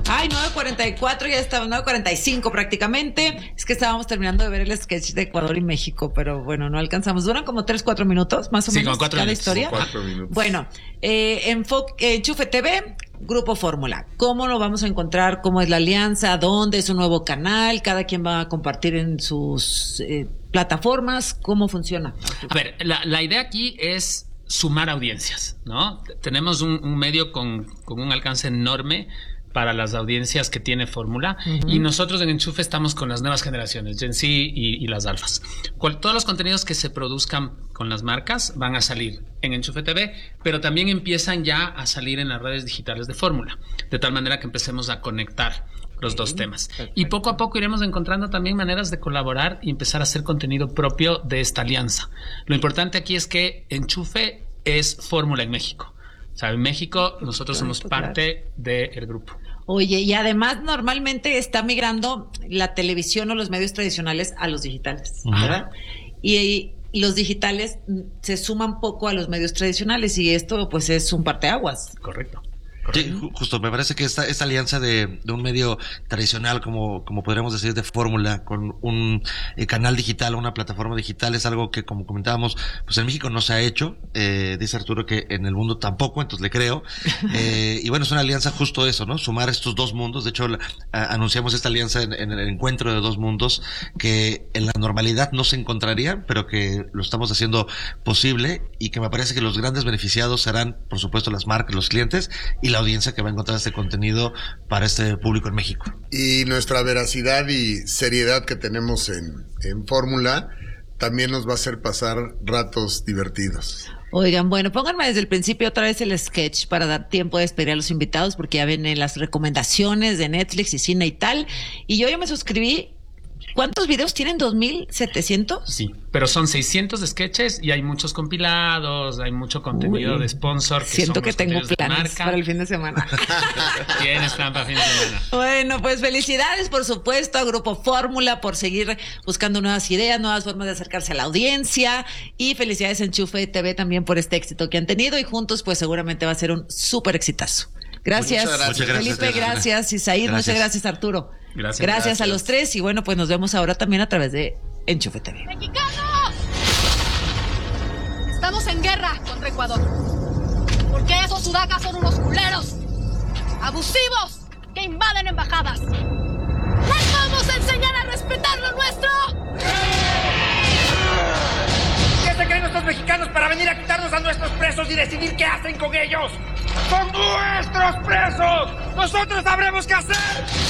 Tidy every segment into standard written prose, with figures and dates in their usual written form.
Ay, 9:44, ya estaba 9:45 prácticamente. Es que estábamos terminando de ver el sketch de Ecuador y México, pero bueno, no alcanzamos. Duran como 3-4 minutos, más o menos, como 4 cada minutos, historia. 4 minutos. Bueno, Enchufe TV, Grupo Fórmula. ¿Cómo lo vamos a encontrar? ¿Cómo es la alianza? ¿Dónde es un nuevo canal? ¿Cada quien va a compartir en sus plataformas? ¿Cómo funciona? A ver, la idea aquí es sumar audiencias, ¿no? Tenemos un medio con un alcance enorme para las audiencias que tiene Fórmula, y nosotros en Enchufe estamos con las nuevas generaciones, Gen Z y las alfas. Todos los contenidos que se produzcan con las marcas van a salir en Enchufe TV, pero también empiezan ya a salir en las redes digitales de Fórmula, de tal manera que empecemos a conectar los dos temas. Perfecto. Y poco a poco iremos encontrando también maneras de colaborar y empezar a hacer contenido propio de esta alianza. Lo importante aquí es que Enchufe es Fórmula en México. O sea, en México nosotros somos parte del grupo. Oye, y además normalmente está migrando la televisión o los medios tradicionales a los digitales, ¿verdad? Y los digitales se suman poco a los medios tradicionales, y esto pues es un parteaguas. Correcto. Sí, justo, me parece que esta alianza de un medio tradicional, como podríamos decir, de Fórmula, con un canal digital, una plataforma digital, es algo que, como comentábamos, pues en México no se ha hecho. Dice Arturo que en el mundo tampoco, entonces le creo. Y bueno, es una alianza justo eso, ¿no? Sumar estos dos mundos. De hecho, anunciamos esta alianza en el encuentro de dos mundos que en la normalidad no se encontrarían, pero que lo estamos haciendo posible, y que me parece que los grandes beneficiados serán, por supuesto, las marcas, los clientes y la audiencia que va a encontrar este contenido para este público en México. Y nuestra veracidad y seriedad que tenemos en Fórmula también nos va a hacer pasar ratos divertidos. Oigan, bueno, pónganme desde el principio otra vez el sketch para dar tiempo de esperar a los invitados, porque ya vienen las recomendaciones de Netflix y cine y tal. Y yo ya me suscribí. ¿Cuántos videos tienen? ¿2,700? Sí, pero son 600 sketches y hay muchos compilados, hay mucho contenido de sponsor. Siento que tengo planes para el fin de semana. Tienes plan para fin de semana. Bueno, pues felicidades, por supuesto, a Grupo Fórmula por seguir buscando nuevas ideas, nuevas formas de acercarse a la audiencia, y felicidades a Enchufe TV también por este éxito que han tenido, y juntos pues seguramente va a ser un súper exitazo. Gracias. Muchas gracias, Felipe, gracias, Isaíd, muchas gracias, Arturo. Gracias a los tres, y bueno, pues nos vemos ahora también a través de Enchufe TV. ¡Mexicanos! Estamos en guerra contra Ecuador, porque esos sudacas son unos culeros abusivos que invaden embajadas. ¡Les vamos a enseñar a respetar lo nuestro! ¿Qué se creen estos mexicanos para venir a quitarnos a nuestros presos y decidir qué hacen con ellos? ¡Son nuestros presos! ¡Nosotros sabremos qué hacer!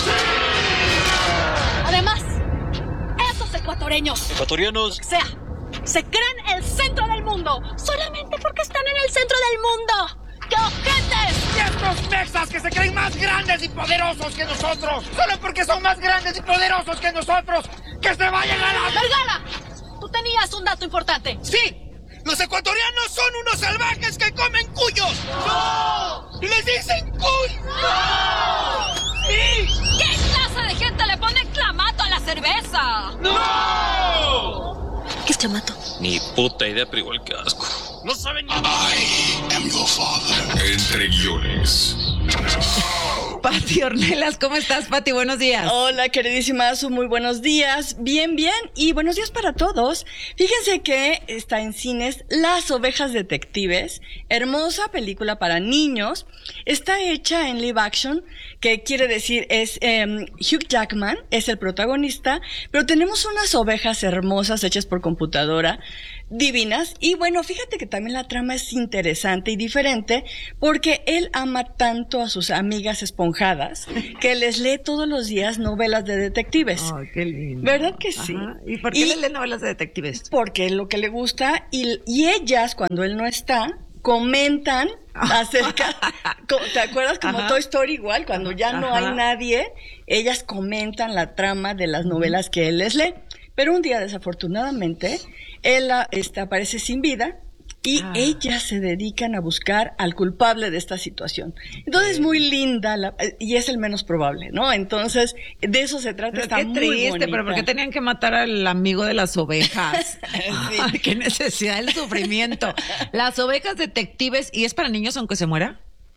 Además, esos ecuatorianos, ecuatorianos, o sea, se creen el centro del mundo solamente porque están en el centro del mundo. ¡Qué ojetes! Y estos mexas que se creen más grandes y poderosos que nosotros, solo porque son más grandes y poderosos que nosotros, ¡que se vayan a la... ¡Vergara! Tú tenías un dato importante. ¡Sí! ¡Los ecuatorianos son unos salvajes que comen cuyos! ¡No! ¡Y les dicen cuy! ¡No! ¡Sí! ¿Qué clase de gente le pone clamato a la cerveza? ¡No! ¿Qué es clamato? ni puta idea, pero igual que asco. No saben ni... I am your father. Entre guiones. Pati Ornelas, ¿cómo estás, Pati? Buenos días. Hola, queridísima Azu, muy buenos días. Bien, y buenos días para todos. Fíjense que está en cines Las Ovejas Detectives, hermosa película para niños. Está hecha en live action, que quiere decir es Hugh Jackman, es el protagonista, pero tenemos unas ovejas hermosas hechas por computadora, divinas. Y bueno, fíjate que también la trama es interesante y diferente, porque él ama tanto a sus amigas esponjadas que les lee todos los días novelas de detectives. Ay, qué lindo. ¿Verdad que sí? Ajá. ¿Y por qué le lee novelas de detectives? Porque es lo que le gusta, y ellas, cuando él no está, comentan acerca, ¿te acuerdas? Como Toy Story igual, cuando ya no hay nadie, ellas comentan la trama de las novelas que él les lee. Pero un día, desafortunadamente, él aparece sin vida, y ellas se dedican a buscar al culpable de esta situación. Entonces, muy linda, y es el menos probable, ¿no? Entonces, de eso se trata. Pero está qué muy triste, bonita. pero ¿por qué tenían que matar al amigo de las ovejas? Sí. Ay, qué necesidad del sufrimiento. Las Ovejas Detectives, ¿y es para niños aunque se muera?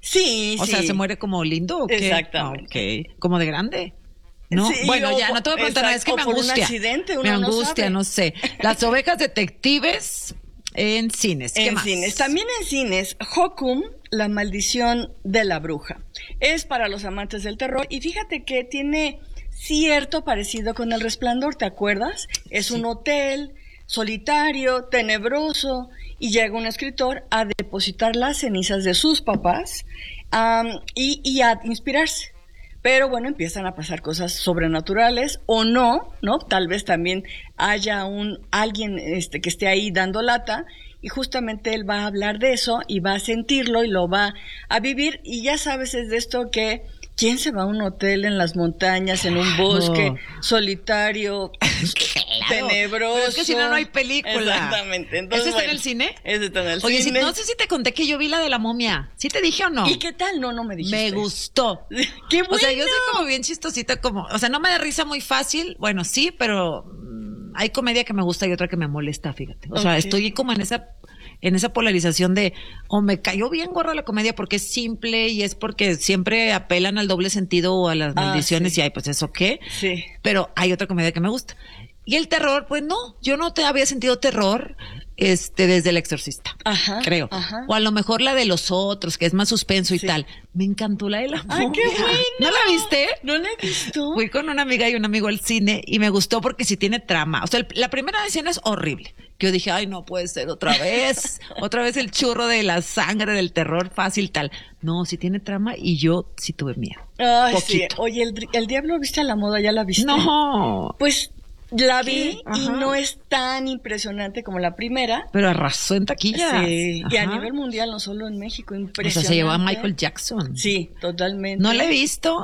Sí, O sea, ¿se muere como lindo o qué? Exactamente. Ok. ¿Como de grande? No, Sí, bueno, o ya no te voy a preguntar nada, es que o me por un angustia. accidente, uno me no angustia, sabe. no sé. Las ovejas detectives en cines. ¿Qué En más? cines. También en cines, Hokum, la maldición de la bruja. Es para los amantes del terror y fíjate que tiene cierto parecido con El Resplandor, ¿te acuerdas? Es un hotel solitario, tenebroso, y llega un escritor a depositar las cenizas de sus papás y a inspirarse. Pero bueno, empiezan a pasar cosas sobrenaturales o no, ¿no? Tal vez también haya alguien que esté ahí dando lata y justamente él va a hablar de eso y va a sentirlo y lo va a vivir. Y ya sabes, es de esto que ¿quién se va a un hotel en las montañas, en un bosque solitario, tenebroso? Pero es que si no, no hay película. Exactamente. Entonces, ¿Ese está en el cine? Ese está en el Oye, cine. no sé si te conté que yo vi la de la momia. ¿Sí te dije o no? ¿Y qué tal? No me dijiste. Me gustó. ¡Qué bueno! O sea, yo soy como bien chistosita, o sea, no me da risa muy fácil. Bueno, sí, pero hay comedia que me gusta y otra que me molesta, fíjate. O sea, estoy como en esa polarización de o me cayó bien gorda la comedia porque es simple y es porque siempre apelan al doble sentido o a las maldiciones y ay, pues eso qué. Sí. Pero hay otra comedia que me gusta. Y el terror, pues no, yo no te había sentido terror desde El Exorcista, creo. Ajá. O a lo mejor la de los otros, que es más suspenso y tal. Me encantó la de la ¡Ay, momia. qué bueno! ¿No la viste? ¿No la he visto? Fui con una amiga y un amigo al cine y me gustó porque sí tiene trama. O sea, la primera escena es horrible. Que yo dije, ay, no puede ser otra vez el churro de la sangre, del terror fácil, tal. No, sí tiene trama y yo sí tuve miedo. Ay, Poquito. sí. Oye, el Diablo viste a la moda, ¿ya la viste? No. Pues la vi y Ajá. no es tan impresionante como la primera. Pero arrasó en taquillas. Sí, y a Ajá. nivel mundial, no solo en México, O impresionante. sea, se llevó a Michael Jackson. Sí, totalmente. No la he visto.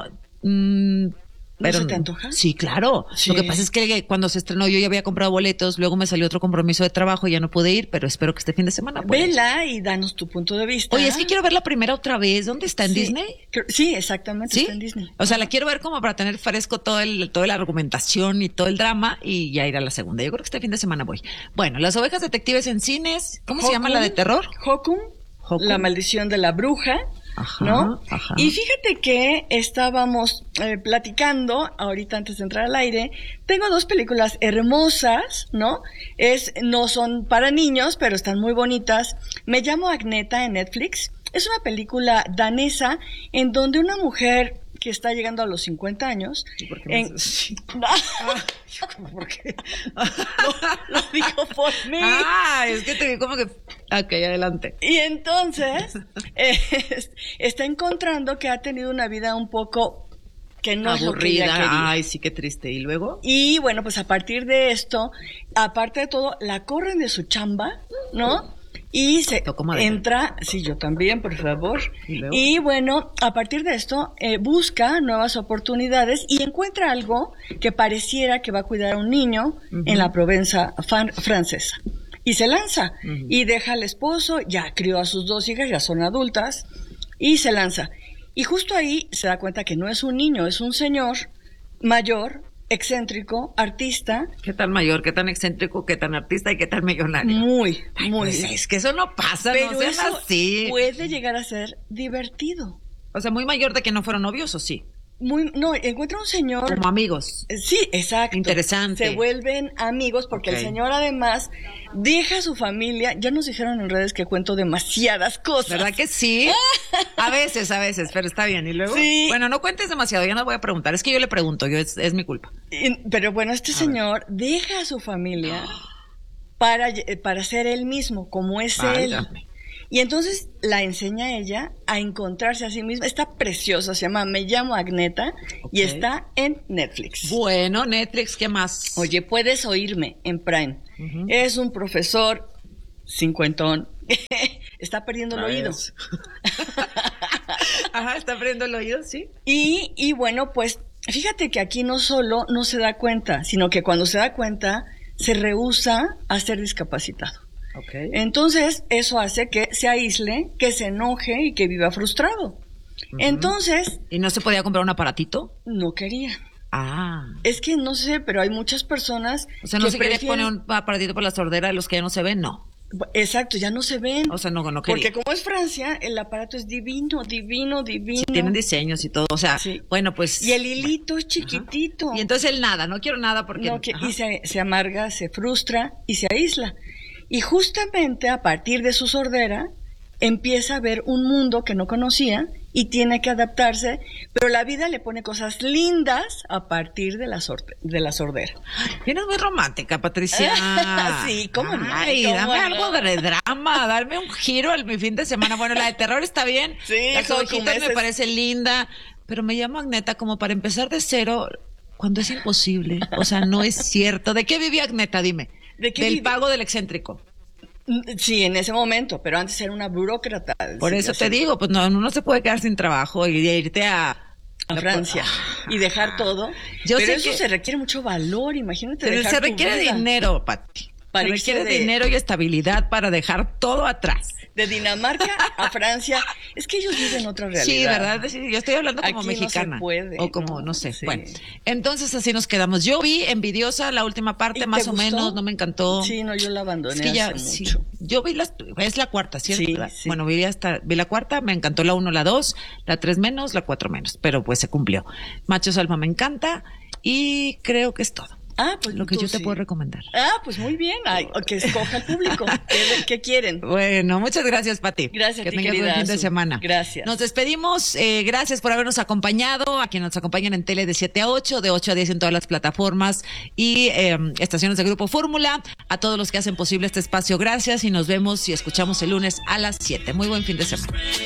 Pero se te antoja? Sí, claro. Sí. Lo que pasa es que cuando se estrenó yo ya había comprado boletos, luego me salió otro compromiso de trabajo y ya no pude ir, pero espero que este fin de semana pueda ir. Vela y danos tu punto de vista. Oye, es que quiero ver la primera otra vez. ¿Dónde está? ¿En Sí. Disney? Sí, exactamente, ¿Sí? está en Disney. O sea, la quiero ver como para tener fresco toda la argumentación y todo el drama y ya ir a la segunda. Yo creo que este fin de semana voy. Bueno, Las Ovejas Detectives en cines. ¿Cómo se llama la de terror? Hokum, La Maldición de la Bruja. Ajá, ¿No? ajá. Y fíjate que estábamos platicando ahorita antes de entrar al aire. Tengo dos películas hermosas, ¿no? No son para niños, pero están muy bonitas. Me llamo Agneta en Netflix. Es una película danesa en donde una mujer que está llegando a los 50 años. ¿Por qué me haces así? ¿Por qué? Lo digo por mí. Es que te vi como que... Ok, adelante. Y entonces está encontrando que ha tenido una vida un poco que no es lo que ella Aburrida. quería. Ay, sí, qué triste. ¿Y luego? Y bueno, pues a partir de esto, aparte de todo, la corren de su chamba, ¿no? Y se Tocó madera. entra, sí, yo también, por favor. ¿Y luego? Y bueno, a partir de esto, busca nuevas oportunidades y encuentra algo que pareciera que va a cuidar a un niño en la Provenza francesa. Y se lanza y deja al esposo, ya crió a sus dos hijas, ya son adultas, y se lanza. Y justo ahí se da cuenta que no es un niño, es un señor mayor, excéntrico, artista. ¿Qué tan mayor, qué tan excéntrico, qué tan artista y qué tan millonario? Muy. Pues es que eso no pasa, Pero no sean eso así. puede llegar a ser divertido. O sea, muy mayor de que no fueron novios, ¿o sí? No, encuentra un señor. Como amigos. Sí, exacto. Interesante. Se vuelven amigos porque Ok. el señor además deja a su familia. Ya nos dijeron en redes que cuento demasiadas cosas. ¿Verdad que sí? A veces, pero está bien. ¿Y luego? Sí. Bueno, no cuentes demasiado, ya no voy a preguntar. Es que yo le pregunto, es mi culpa. Pero bueno, este señor deja a su familia para ser él mismo, como es él. Válgame. Y entonces la enseña a ella a encontrarse a sí misma. Está preciosa, se llama Me llamo Agneta y está en Netflix. Bueno, Netflix, ¿qué más? Oye, puedes oírme en Prime. Es un profesor cincuentón. Está perdiendo el oído. Ajá, está perdiendo el oído, sí. Y bueno, pues fíjate que aquí no solo no se da cuenta, sino que cuando se da cuenta se rehúsa a ser discapacitado. Okay. Entonces, eso hace que se aísle, que se enoje y que viva frustrado. Entonces, ¿Y no se podía comprar un aparatito? no quería. Ah. Es que no sé, pero hay muchas personas O sea, no que se quería prefieren- poner un aparatito por la sordera de los que ya no se ven, no. Exacto, ya no se ven. O sea, no quería. Porque como es Francia, el aparato es divino. Sí, tienen diseños y todo. O sea, Sí. bueno, pues. Y el hilito es chiquitito. Y entonces él nada, no quiero nada porque. Y se amarga, se frustra y se aísla. Y justamente a partir de su sordera empieza a ver un mundo que no conocía y tiene que adaptarse, pero la vida le pone cosas lindas a partir de la sordera. Vienes muy romántica, Patricia. Sí, ¿cómo no? Ay, ¿Cómo dame no? algo de drama, darme un giro al mi fin de semana. Bueno, la de terror está bien. Sí, Las con ovejitas me meses. parece linda, pero me llamo Agneta como para empezar de cero cuando es imposible. O sea, no es cierto. ¿De qué vivía Agneta? Dime. ¿De qué Del vive? pago del excéntrico. Sí, en ese momento, pero antes era una burócrata. Por eso te digo, pues no, uno se puede quedar sin trabajo y irte a Francia y dejar todo. Yo pero sé eso que- se requiere mucho valor, imagínate. Pero dejar se tu requiere vida. dinero, Pati. Para Se irse requiere de- dinero y estabilidad para dejar todo atrás. De Dinamarca a Francia, es que ellos viven otra realidad. Sí, ¿verdad? Sí, yo estoy hablando como Aquí no se mexicana. puede, o como, ¿no? no sé. Sí. Bueno, entonces así nos quedamos. Yo vi Envidiosa la última ¿Y parte, te más o gustó? menos, no me encantó. Sí, no, yo la abandoné Es que ya, hace sí. mucho. Yo vi es la cuarta, ¿cierto? Sí, ¿verdad? sí. Bueno, vi la cuarta, me encantó la 1, la 2, la 3 menos, la 4 menos, pero pues se cumplió. Machos Alfa me encanta y creo que es todo. Ah, pues Lo que tú yo te sí. puedo recomendar. Ah, pues muy bien. Ay, que escoja el público. ¿Qué quieren? Bueno, muchas gracias, Pati. Gracias a que ti, tengas buen querida fin de Azu. semana. Gracias. Nos despedimos. Gracias por habernos acompañado. A quienes nos acompañan en tele de 7 a 8, de 8 a 10 en todas las plataformas y estaciones de Grupo Fórmula. A todos los que hacen posible este espacio, gracias y nos vemos y escuchamos el lunes a las 7. Muy buen fin de semana.